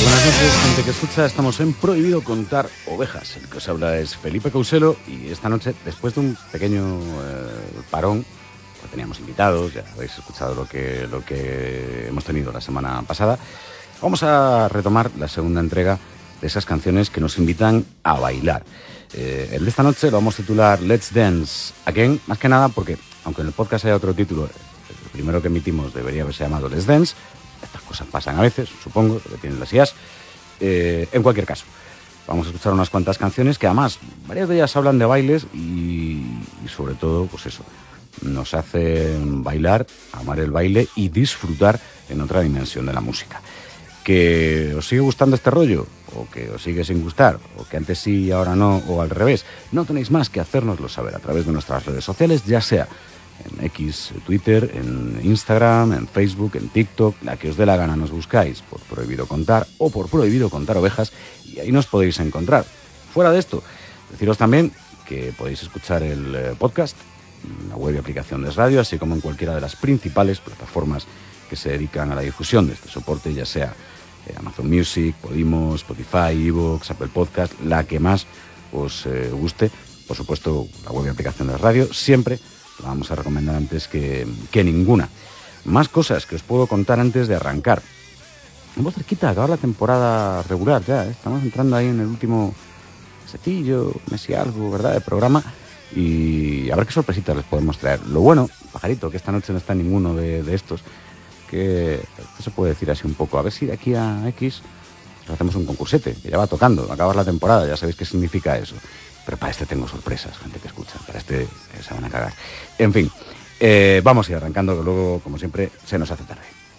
Buenas noches, gente que escucha. Estamos en Prohibido Contar Ovejas. El que os habla es Felipe Couselo y esta noche, después de un pequeño parón, pues teníamos invitados, ya habéis escuchado lo que hemos tenido la semana pasada, vamos a retomar la segunda entrega de esas canciones que nos invitan a bailar. El de esta noche lo vamos a titular Let's Dance Again, más que nada porque, aunque en el podcast haya otro título, el primero que emitimos debería haberse llamado Let's Dance. Estas cosas pasan a veces, supongo, lo que tienen las IAs. En cualquier caso, vamos a escuchar unas cuantas canciones que además, varias de ellas hablan de bailes y sobre todo, pues eso, nos hacen bailar, amar el baile y disfrutar en otra dimensión de la música. ¿Que os sigue gustando este rollo? ¿O que os sigue sin gustar? ¿O que antes sí y ahora no? ¿O al revés? No tenéis más que hacérnoslo saber a través de nuestras redes sociales, ya sea en X, Twitter, en Instagram, en Facebook, en TikTok, la que os dé la gana nos buscáis por Prohibido Contar o por Prohibido Contar Ovejas y ahí nos podéis encontrar. Fuera de esto, deciros también que podéis escuchar el podcast en la web y aplicación de Radio, así como en cualquiera de las principales plataformas que se dedican a la difusión de este soporte, ya sea Amazon Music, Podimo, Spotify, iVoox, Apple Podcast, la que más os guste. Por supuesto, la web y aplicación de Radio, siempre la vamos a recomendar antes que ninguna. Más cosas que os puedo contar antes de arrancar. Estamos cerquita de acabar la temporada regular ya, ¿eh? Estamos entrando ahí en el último mesecillo, mes y algo, ¿verdad?, de programa. Y a ver qué sorpresitas les podemos traer. Lo bueno, pajarito, que esta noche no está ninguno de estos, que esto se puede decir así un poco. A ver si de aquí a X hacemos un concursete, que ya va tocando, acabar la temporada, ya sabéis qué significa eso. Pero para este tengo sorpresas, gente que escucha. Para este se van a cagar. En fin, vamos a ir arrancando, que luego, como siempre, se nos hace tarde.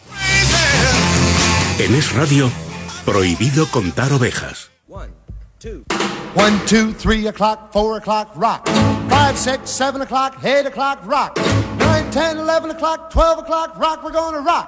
En Es Radio, Prohibido Contar Ovejas. 1, 2, 3 o'clock, 4 o'clock, rock. 5, 6, 7 o'clock, 8 o'clock, rock. 9, 10, 11 o'clock, 12 o'clock, rock. We're gonna rock.